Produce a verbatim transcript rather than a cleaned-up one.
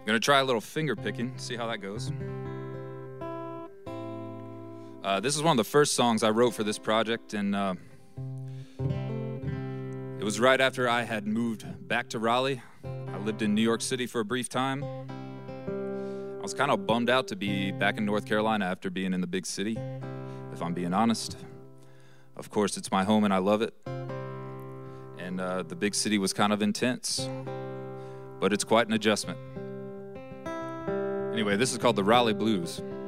Gonna try a little finger picking, see how that goes. Uh, this is one of the first songs I wrote for this project, and uh, it was right after I had moved back to Raleigh. I lived in New York City for a brief time. I was kind of bummed out to be back in North Carolina after being in the big city, if I'm being honest. Of course, it's my home and I love it. And uh, the big city was kind of intense, but it's quite an adjustment. Anyway, this is called the Raleigh Blues.